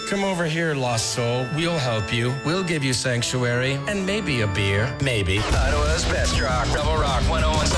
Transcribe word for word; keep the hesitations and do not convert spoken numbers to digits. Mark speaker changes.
Speaker 1: Come over here, lost soul. We'll help you. We'll give you sanctuary and maybe a beer. Maybe.
Speaker 2: Ottawa's best rock. Double Rock one oh one.